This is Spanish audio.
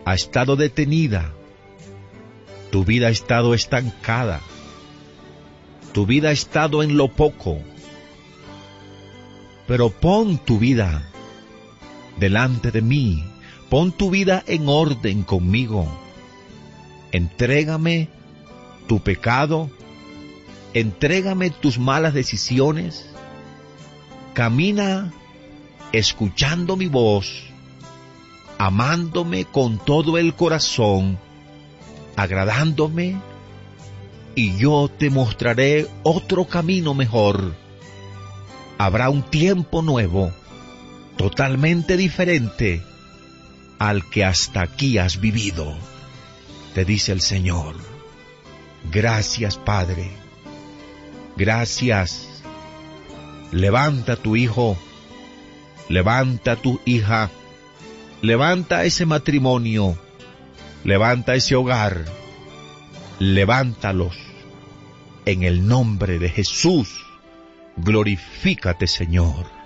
ha estado detenida, tu vida ha estado estancada, tu vida ha estado en lo poco, pero pon tu vida delante de mí, pon tu vida en orden conmigo, entrégame tu pecado, entrégame tus malas decisiones, camina escuchando mi voz, amándome con todo el corazón, agradándome, y yo te mostraré otro camino mejor. Habrá un tiempo nuevo, totalmente diferente al que hasta aquí has vivido, te dice el Señor. Gracias, Padre. Gracias. Levanta a tu hijo, levanta a tu hija, levanta ese matrimonio, levanta ese hogar, levántalos en el nombre de Jesús. Glorifícate, Señor.